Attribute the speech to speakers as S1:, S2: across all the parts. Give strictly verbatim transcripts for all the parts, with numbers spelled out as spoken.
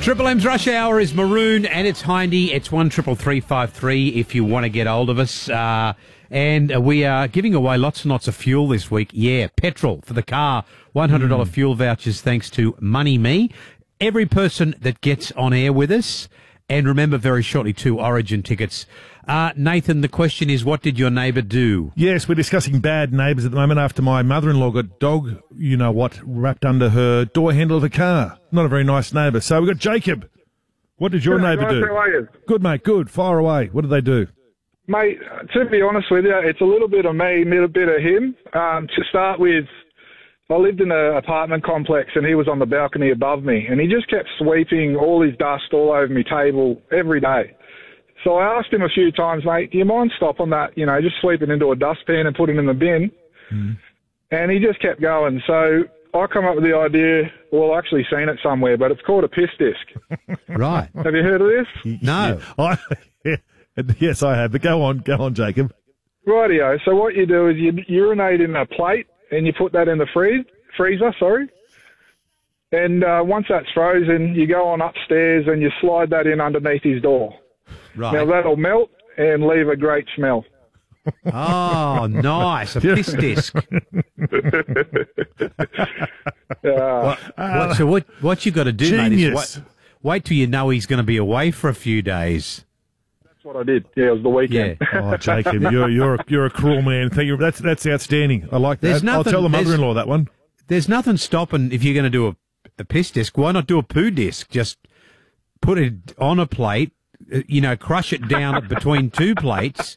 S1: Triple M's Rush Hour is Maroon and it's Hindy. It's one triple three five three if you want to get hold of us. Uh, and uh, we are giving away lots and lots of fuel this week. Yeah, petrol for the car. one hundred dollars mm. fuel vouchers thanks to Money Me. Every person that gets on air with us, and remember very shortly two Origin tickets. Uh, Nathan, the question is, what did your neighbour do?
S2: Yes, we're discussing bad neighbours at the moment after my mother-in-law got dog, you know what, wrapped under her door handle of the car. Not a very nice neighbour. So we've got Jacob. What did your neighbour do?
S3: How are you?
S2: Good, mate, good. Fire away. What did they do?
S3: Mate, to be honest with you, it's a little bit of me, a little bit of him. Um, to start with, I lived in an apartment complex and he was on the balcony above me and he just kept sweeping all his dust all over my table every day. So I asked him a few times, mate, do you mind stopping that, you know, just sweeping into a dustpan and putting it in the bin? Mm. And he just kept going. So I come up with the idea, well, I actually seen it somewhere, but it's called a piss disc.
S1: Right.
S3: Have you heard of this?
S1: No.
S2: I, yes, I have. But go on, go on, Jacob.
S3: Rightio. So what you do is you urinate in a plate and you put that in the freeze, freezer, sorry. And uh, once that's frozen, you go on upstairs and you slide that in underneath his door.
S1: Right.
S3: Now that'll melt and leave a great smell.
S1: Oh, nice. A piss disc.
S3: uh,
S1: what, what, so what, what you got to do,
S2: Genius.
S1: mate, is wait, wait till you know he's going to be away for a few days.
S3: That's what I did. Yeah, it was the weekend.
S1: Yeah.
S2: Oh, Jacob, you're you're a, you're a cruel man. Thank you. That's that's outstanding. I like that.
S1: There's nothing,
S2: I'll tell the mother-in-law that one.
S1: There's nothing stopping if you're going to do a, a piss disc. Why not do a poo disc? Just put it on a plate, you know, crush it down between two plates,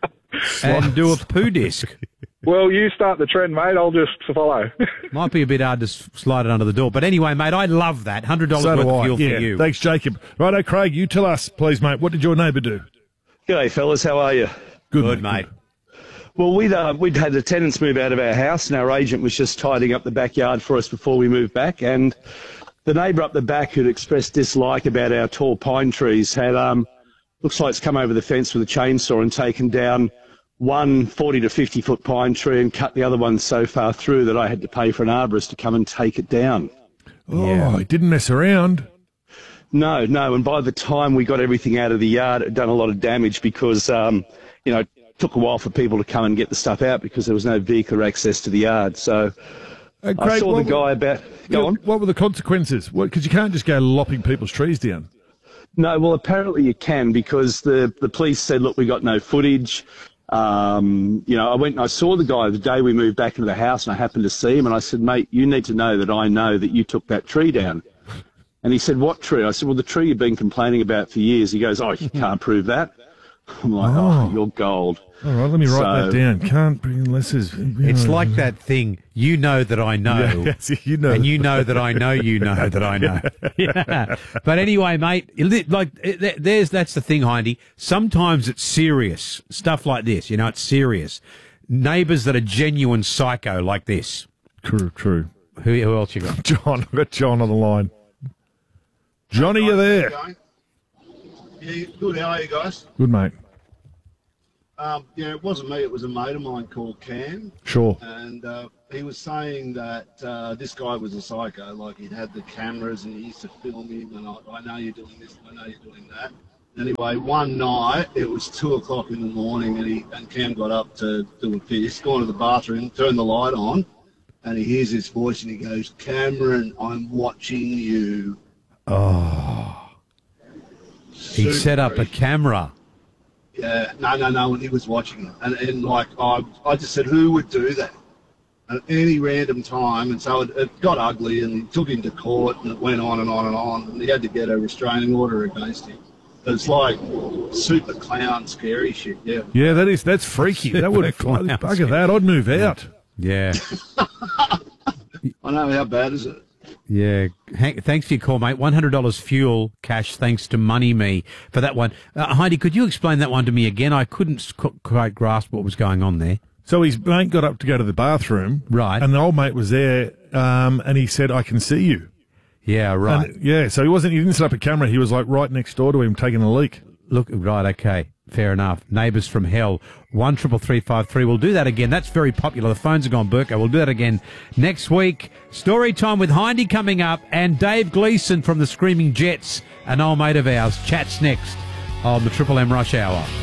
S1: and do a poo disc.
S3: Well, you start the trend, mate. I'll just follow.
S1: Might be a bit hard to slide it under the door. But anyway, mate, I love that. one hundred dollars
S2: So
S1: worth
S2: do
S1: of
S2: I.
S1: fuel
S2: Yeah.
S1: for you.
S2: Thanks, Jacob. Righto, Craig, you tell us, please, mate. What did your neighbour do?
S4: G'day, fellas. How are you?
S2: Good,
S1: Good, mate.
S4: Well, we'd, uh, we'd had the tenants move out of our house, and our agent was just tidying up the backyard for us before we moved back. And the neighbour up the back who'd expressed dislike about our tall pine trees had, um, looks like it's come over the fence with a chainsaw and taken down one forty to fifty foot pine tree and cut the other one so far through that I had to pay for an arborist to come and take it down.
S2: Oh,
S1: Yeah.
S2: he didn't mess around.
S4: No, no, and by the time we got everything out of the yard, it had done a lot of damage because, um, you know, it took a while for people to come and get the stuff out because there was no vehicular access to the yard. So
S2: Uh,
S4: I
S2: Craig,
S4: saw the
S2: what were-
S4: guy about... Go on.
S2: What were the consequences? Because you can't just go lopping people's trees down.
S4: No, well, apparently you can because the, the police said, look, we got no footage. Um, you know, I went and I saw the guy the day we moved back into the house and I happened to see him and I said, mate, you need to know that I know that you took that tree down. And he said, what tree? I said, well, the tree you've been complaining about for years. He goes, oh, you can't prove that. I'm like, oh,
S2: Oh.
S4: you're gold.
S2: All right, let me write
S4: So-
S2: that down. Can't bring unless there's...
S1: It's like that thing, you know that I know,
S2: Yeah, yes, you know.
S1: and you know that I know you know that I know. Yeah. But anyway, mate, it- like it- there's that's the thing, Hindy. Sometimes it's serious stuff like this. You know, it's serious. Neighbours that are genuine psycho like this.
S2: True, true.
S1: Who, who else you got?
S2: John, I've got John on the line. Johnny, you there?
S5: Yeah, good. How are you guys?
S2: Good, mate.
S5: Um, yeah, it wasn't me. It was a mate of mine called Cam,
S2: Sure.
S5: and uh, he was saying that uh, this guy was a psycho. Like he'd had the cameras and he used to film him, and I, I know you're doing this, I know you're doing that. Anyway, one night it was two o'clock in the morning, and he and Cam got up to do a piss, gone to the bathroom, turned the light on, and he hears his voice, and he goes, "Cameron, I'm watching you."
S1: Oh, he
S5: Super
S1: set up a
S5: creepy.
S1: camera.
S5: Yeah, no, no, no, and he was watching it. And, and like, I, I just said, who would do that at any random time? And so it, it got ugly, and he took him to court, and it went on and on and on, and he had to get a restraining order against him. It's like super clown, scary shit, yeah.
S2: Yeah, that is, that's freaky. That would have,
S1: Clown
S2: bugger that, I'd move out.
S1: Yeah,
S5: I know, how bad is it?
S1: yeah. Hank, thanks for your call, mate. One hundred dollars fuel cash, thanks to Money Me for that one. Uh, Heidi, could you explain that one to me again? I couldn't s- qu- quite grasp what was going on there.
S2: So his mate got up to go to the bathroom.
S1: Right.
S2: And the old mate was there, um, and he said, I can see you.
S1: Yeah, right.
S2: And, yeah, so he wasn't, he didn't set up a camera. He was like right next door to him taking a leak.
S1: Look, right, okay. Fair enough. Neighbours from Hell. One triple three five three. We'll do that again. That's very popular. The phones are gone, Burko. We'll do that again next week. Story time with Hindy coming up, and Dave Gleeson from the Screaming Jets, an old mate of ours. Chats next on the Triple M Rush Hour.